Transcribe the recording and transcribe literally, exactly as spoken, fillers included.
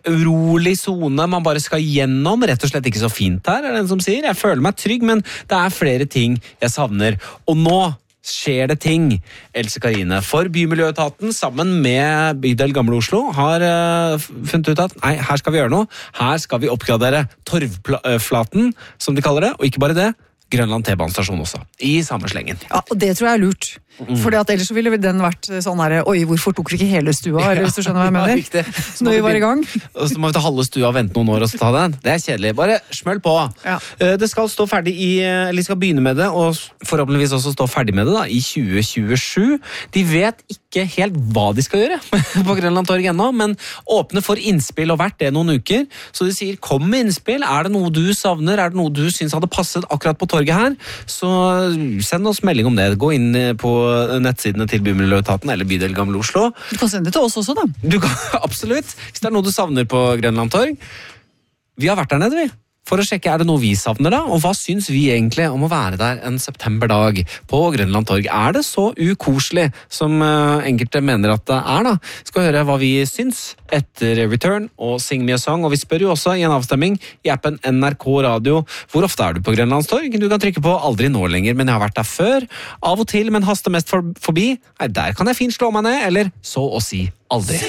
urolig zone man bare skal gjennom, rett og slett ikke så fint her, er det den som sier. Jeg føler meg trygg, men det er flere ting jeg savner. Og nå skjer det ting, Else Karine. For Bymiljøetaten, sammen med Bydel Gamle Oslo, har uh, funnet ut at nei, her skal vi gjøre noe. Her skal vi oppgradere torvflaten, som de kaller det, og ikke bare det, Grønland T-banestasjon også, i samme slengen. Ja, og det tror jeg er lurt. Mm. Fordi at ellers så ville den vært sånn her, oi, hvorfor tok vi ikke hele stua, eller hvis du skjønner hva jeg mener? Ja, når vi var i gang. Og så må vi ta halve stua og vente noen år og så ta den. Det er kjedelig. Bare smøll på. Ja. Det skal stå ferdig i, eller skal begynne med det, og forhåpentligvis også stå ferdig med det da, i tjue tjuesju. De vet ikke helt hva de skal gjøre på Grønland Torg ennå, men åpne for innspill og hvert det noen uker. Så de sier, kom med innspill. Er det noe du savner? Er det noe du synes hadde passet akkurat på torget her? Så send oss melding om det. Gå inn på nettsidene til Bymiljøetaten eller Bydel Gamle Oslo. Du kan sende det til oss også, da. Du kan, absolutt. Hvis det er noe du savner på Grønland Torg. Vi har vært der nede, vi. For å sjekke, er det noe vi savner da? Og hva syns vi egentlig om å være der en septemberdag på Grønland Torg? Er det så ukoselig som uh, enkelte mener at det er da? Skal høre hva vi syns etter Return og Sing Me a Song. Og vi spør jo også i en avstemming i appen N R K Radio, hvor ofte er du på Grønlands Torg? Du kan trykke på aldri nå lenger, men jeg har vært der før. Av og til, men haster mest for, forbi. Nei, der kan jeg fint slå meg ned, eller så å si aldri.